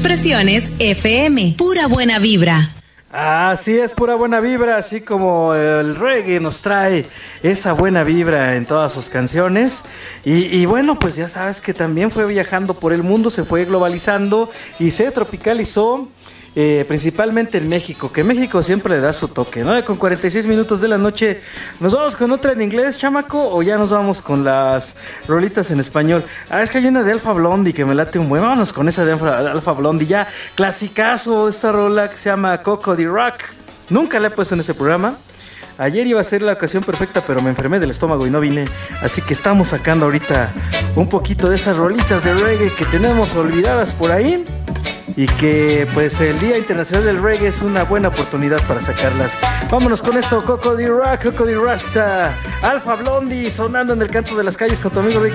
Expresiones FM. Pura buena vibra. Así es, pura buena vibra, así como el reggae nos trae esa buena vibra en todas sus canciones. Y bueno, pues ya sabes que también fue viajando por el mundo, se fue globalizando y se tropicalizó. Principalmente en México, que México siempre le da su toque, ¿no? Con 46 minutos de la noche, ¿nos vamos con otra en inglés, chamaco? ¿O ya nos vamos con las rolitas en español? Es que hay una de Alpha Blondy que me late un buen. Vámonos con esa de Alpha Blondy, ya clasicazo de esta rola que se llama Coco de Rock. Nunca la he puesto en este programa. Ayer iba a ser la ocasión perfecta, pero me enfermé del estómago y no vine. Así que estamos sacando ahorita un poquito de esas rolitas de reggae que tenemos olvidadas por ahí. Y que pues el Día Internacional del Reggae es una buena oportunidad para sacarlas. Vámonos con esto, Coco de Rock, Coco de Rasta, Alpha Blondy sonando en el canto de las calles con tu amigo Ricky.